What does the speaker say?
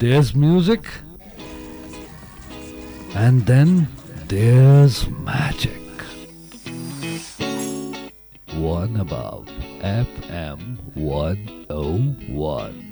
There's music, and then there's magic. One above FM 101.